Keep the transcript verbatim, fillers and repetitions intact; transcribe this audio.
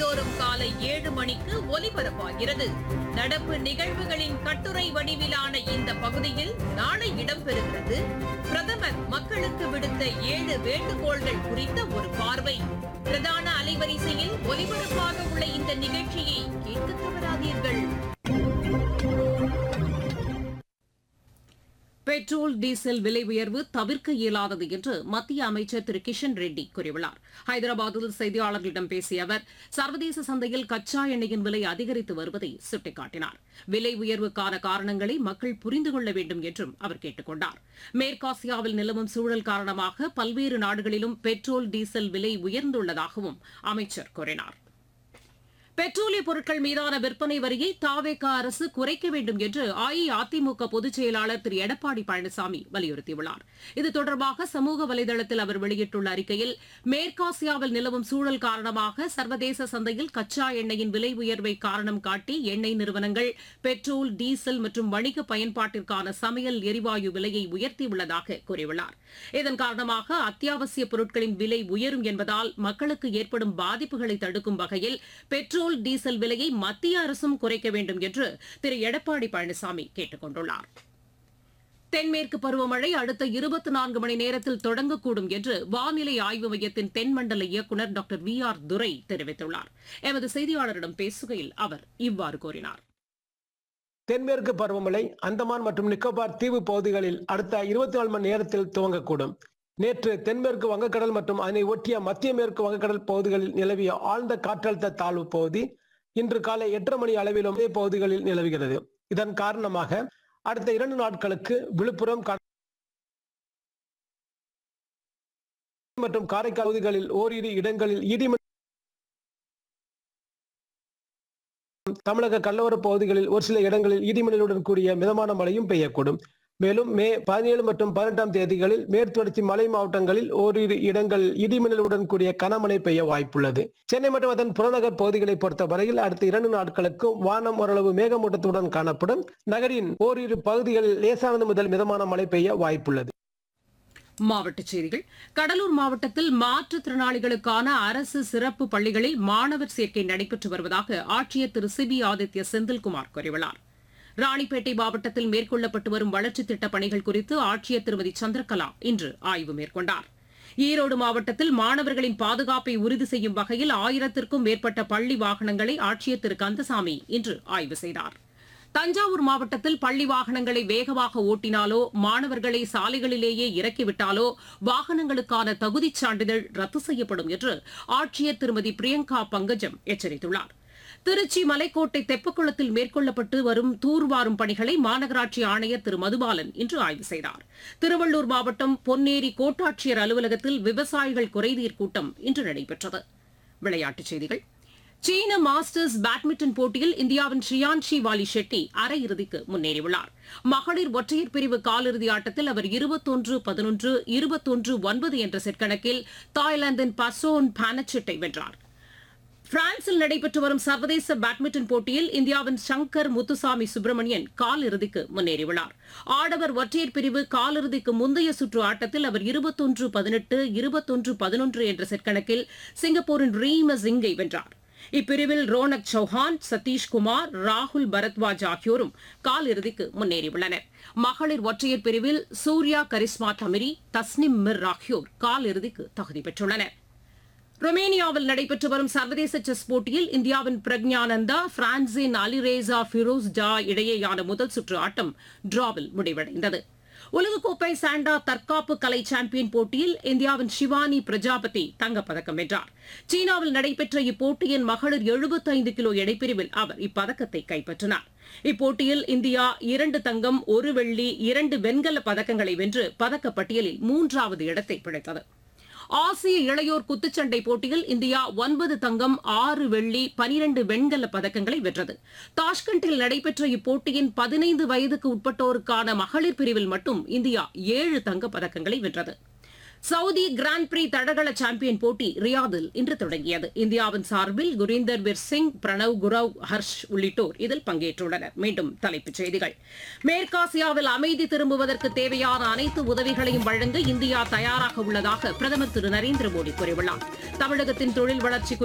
தினந்தோறும் காலை ஏழு மணிக்கு ஒலிபரப்பாகிறது. நடப்பு நிகழ்வுகளின் கட்டுரை வடிவிலான இந்த பகுதியில் நாளை இடம்பெறுகிறது. பிரதமர் மக்களுக்கு விடுத்த ஏழு வேண்டுகோள்கள் குறித்த ஒரு பார்வை. பிரதான அலைவரிசையில் ஒலிபரப்பாக உள்ள இந்த நிகழ்ச்சியை கேட்க தவறாதீர்கள். பெட்ரோல் டீசல் விலை உயர்வு தவிர்க்க இயலாதது என்று மத்திய அமைச்சர் திரு கிஷன் ரெட்டி கூறியுள்ளார். ஹைதராபாத்தில் செய்தியாளர்களிடம் பேசிய அவர் சர்வதேச சந்தையில் கச்சா எண்ணெயின் விலை அதிகரித்து வருவதை சுட்டிக்காட்டினார். விலை உயர்வுக்கான காரணங்களை மக்கள் புரிந்து கொள்ள வேண்டும் என்றும் அவர் கேட்டுக் கொண்டார். மேற்காசியாவில் நிலவும் சூழல் காரணமாக பல்வேறு நாடுகளிலும் பெட்ரோல் டீசல் விலை உயர்ந்துள்ளதாகவும் அமைச்சர் கூறினார். பெட்ரோலிய பொருட்கள் மீதான விற்பனை வரியை தாவேக அரசு குறைக்க வேண்டும் என்று அஇஅதிமுக பொதுச் செயலாளர் திரு எடப்பாடி பழனிசாமி வலியுறுத்தியுள்ளார். இது தொடர்பாக சமூக வலைதளத்தில் அவர் வெளியிட்டுள்ள அறிக்கையில், மேற்காசியாவில் நிலவும் சூழல் காரணமாக சர்வதேச சந்தையில் கச்சா எண்ணெயின் விலை உயர்வை காரணம் காட்டி எண்ணெய் நிறுவனங்கள் பெட்ரோல், டீசல் மற்றும் வணிக பயன்பாட்டிற்கான சமையல் எரிவாயு விலையை உயர்த்தியுள்ளதாக கூறியுள்ளார். இதன் காரணமாக அத்தியாவசிய பொருட்களின் விலை உயரும் என்பதால் மக்களுக்கு ஏற்படும் பாதிப்புகளை தடுக்கும் வகையில் பெட்ரோல், டீசல் விலையை மத்திய அரசும் குறைக்க வேண்டும் என்று திரு எடப்பாடி பழனிசாமி கேட்டுக் கொண்டுள்ளார். தென்மேற்கு பருவமழை அடுத்த இருபத்தி நான்கு மணி நேரத்தில் தொடங்கக்கூடும் என்று வானிலை ஆய்வு மையத்தின் தென்மண்டல இயக்குநர் டாக்டர் வி ஆர் துரை தெரிவித்துள்ளார். எமது செய்தியாளரிடம் பேசுகையில் அவர் இவ்வாறு கூறினார். தென்மேற்கு பருவமழை அந்தமான் மற்றும் நிக்கோபார் தீவு பகுதிகளில் அடுத்த இருபத்தி நாலு மணி நேரத்தில் துவங்கக்கூடும். நேற்று தென்மேற்கு வங்கக்கடல் மற்றும் அதனை ஒட்டிய மத்திய மேற்கு வங்கக்கடல் பகுதிகளில் நிலவிய ஆழ்ந்த காற்றழுத்த தாழ்வு பகுதி இன்று காலை எட்டரை மணி அளவிலும் பகுதிகளில் நிலவுகிறது. இதன் காரணமாக அடுத்த இரண்டு நாட்களுக்கு விழுப்புரம் மற்றும் காரைக்கால் பகுதிகளில் ஓரிரு இடங்களில் இடிமழை, தமிழக கடலோர பகுதிகளில் ஒரு சில இடங்களில் இடிமலையுடன் கூடிய மிதமான மழையும் பெய்யக்கூடும். மேலும் மே பதினேழு மற்றும் பதினெட்டாம் தேதிகளில் மேற்குத்தொடர்ச்சி மலை மாவட்டங்களில் ஓரிரு இடங்களில் இடிமின்னலுடன் கூடிய கனமழை பெய்ய வாய்ப்புள்ளது. சென்னை மற்றும் அதன் புறநகர் பகுதிகளை பொறுத்தவரையில் அடுத்த இரண்டு நாட்களுக்கு வானம் ஓரளவு மேகமூட்டத்துடன் காணப்படும். நகரின் ஓரிரு பகுதிகளில் லேசானது முதல் மிதமான மழை பெய்ய வாய்ப்புள்ளது. மாவட்டச் செய்திகள். கடலூர் மாவட்டத்தில் மாற்றுத்திறனாளிகளுக்கான அரசு சிறப்பு பள்ளிகளில் மாணவர் சேர்க்கை நடைபெற்று வருவதாக ஆட்சியர் திரு சி பி ஆதித்ய செந்தில்குமார் கூறியுள்ளார். ராணிப்பேட்டை மாவட்டத்தில் மேற்கொள்ளப்பட்டு வரும் வளர்ச்சித் திட்டப் பணிகள் குறித்து ஆட்சியர் திருமதி சந்திரகலா இன்று ஆய்வு மேற்கொண்டார். ஈரோடு மாவட்டத்தில் மாணவர்களின் பாதுகாப்பை உறுதி செய்யும் வகையில் ஆயிரத்திற்கும் மேற்பட்ட பள்ளி வாகனங்களை ஆட்சியர் திரு கந்தசாமி இன்று ஆய்வு செய்தார். தஞ்சாவூர் மாவட்டத்தில் பள்ளி வாகனங்களை வேகமாக ஓட்டினாலோ மாணவர்களை சாலைகளிலேயே இறக்கிவிட்டாலோ வாகனங்களுக்கான தகுதிச் சான்றிதழ் ரத்து செய்யப்படும் என்று ஆட்சியர் திருமதி பிரியங்கா பங்கஜம் எச்சரித்துள்ளார். திருச்சி மலைக்கோட்டை தெப்பக்குளத்தில் மேற்கொள்ளப்பட்டு வரும் தூர்வாரும் பணிகளை மாநகராட்சி ஆணையர் திரு மதுபாலன் இன்று ஆய்வு செய்தார். திருவள்ளூர் மாவட்டம் பொன்னேரி கோட்டாட்சியர் அலுவலகத்தில் விவசாயிகள் குறைதீர் கூட்டம் இன்று நடைபெற்றது. விளையாட்டுச் செய்திகள். சீன மாஸ்டர்ஸ் பேட்மிண்டன் போட்டியில் இந்தியாவின் ஷியான்ஷி வாலி ஷெட்டி அரையிறுதிக்கு முன்னேறியுள்ளார். மகளிர் ஒற்றையர் பிரிவு காலிறுதி ஆட்டத்தில் அவர் இருபத்தொன்று பதினொன்று இருபத்தொன்று ஒன்பது என்ற செட் கணக்கில் தாய்லாந்தின் பசோன் பானச்செட்டை வென்றார். பிரான்சில் நடைபெற்று வரும் சர்வதேச பேட்மிண்டன் போட்டியில் இந்தியாவின் சங்கர் முத்துசாமி சுப்பிரமணியன் காலிறுதிக்கு முன்னேறியுள்ளார். ஆடவர் ஒற்றையர் பிரிவு காலிறுதிக்கு முந்தைய சுற்று ஆட்டத்தில் அவர் இருபத்தொன்று பதினெட்டு இருபத்தொன்று பதினொன்று என்ற செட் கணக்கில் சிங்கப்பூரின் ரீம சிங்கை வென்றார். இப்பிரிவில் ரோனக் சௌஹான், சதீஷ்குமார், ராகுல் பரத்வாஜ் ஆகியோரும் காலிறுதிக்கு முன்னேறியுள்ளனர். மகளிர் ஒற்றையர் பிரிவில் சூர்யா கரிஸ்மா தமிரி, தஸ்னிம் மிர் ஆகியோர் காலிறுதிக்கு தகுதி பெற்றுள்ளனர். ரொமேனியாவில் நடைபெற்று வரும் சர்வதேச செஸ் போட்டியில் இந்தியாவின் பிரக்ஞானந்தா, பிரான்சின் அலிரேசா ஃபிரோஸ் ஜா இடையேயான முதல் சுற்று ஆட்டம் டிராவில் முடிவடைந்தது. உலகக்கோப்பை சாண்டா தற்காப்பு கலை சாம்பியன் போட்டியில் இந்தியாவின் ஷிவானி பிரஜாபதி தங்கப்பதக்கம் வென்றார். சீனாவில் நடைபெற்ற இப்போட்டியின் மகளிர் எழுபத்தைந்து கிலோ எடைப்பிரிவில் அவர் இப்பதக்கத்தை கைப்பற்றினார். இப்போட்டியில் இந்தியா இரண்டு தங்கம், ஒரு வெள்ளி, இரண்டு வெண்கல பதக்கங்களை வென்று பதக்கப்பட்டியலில் மூன்றாவது இடத்தை பிடித்தது. ஆசிய இளையோர் குத்துச்சண்டை போட்டியில் இந்தியா ஒன்பது தங்கம், ஆறு வெள்ளி, பனிரண்டு வெண்கல பதக்கங்களை வென்றது. தாஷ்கண்டில் நடைபெற்ற இப்போட்டியின் பதினைந்து வயதுக்கு உட்பட்டோருக்கான மகளிர் பிரிவில் மட்டும் இந்தியா ஏழு தங்கப் பதக்கங்களை வென்றது. சவுதி கிராண்ட் பிரீ தடகள சாம்பியன் போட்டி ரியாதில் இன்று தொடங்கியது. இந்தியாவின் சார்பில் குரீந்தர் வீர் சிங், பிரணவ் குரவ், ஹர்ஷ் உள்ளிட்டோர் இதில் பங்கேற்றுள்ளனர். மீண்டும் தலைப்புச் செய்திகள். மேற்காசியாவில் அமைதி திரும்புவதற்கு தேவையான அனைத்து உதவிகளையும் வழங்க இந்தியா தயாராக உள்ளதாக பிரதமர் திரு நரேந்திர மோடி கூறியுள்ளார். தமிழகத்தின் தொழில் வளர்ச்சி